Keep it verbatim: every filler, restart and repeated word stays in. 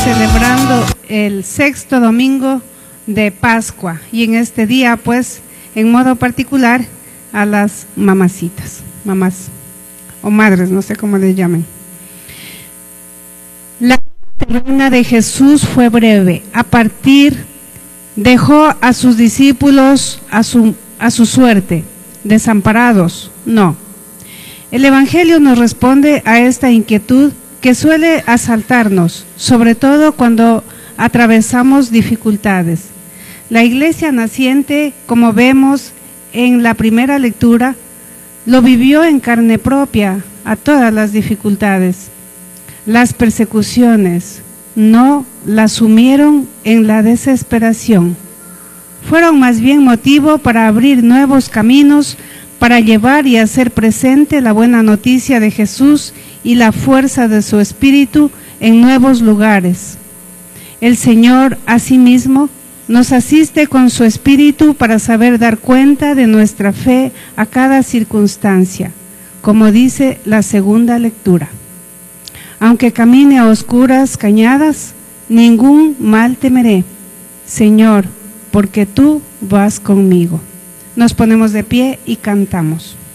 celebrando el sexto domingo de Pascua y en este día, pues, en modo particular, a las mamacitas, mamás o madres, no sé cómo les llamen. La vida terrena de Jesús fue breve. A partir, dejó a sus discípulos a su, a su suerte, desamparados. No. El Evangelio nos responde a esta inquietud que suele asaltarnos, sobre todo cuando atravesamos dificultades. La iglesia naciente, como vemos en la primera lectura, lo vivió en carne propia a todas las dificultades. Las persecuciones no las sumieron en la desesperación. Fueron más bien motivo para abrir nuevos caminos, para llevar y hacer presente la buena noticia de Jesús y la fuerza de su Espíritu en nuevos lugares. El Señor, asimismo, nos asiste con su Espíritu para saber dar cuenta de nuestra fe a cada circunstancia, como dice la segunda lectura. Aunque camine a oscuras cañadas, ningún mal temeré, Señor, porque tú vas conmigo. Nos ponemos de pie y cantamos.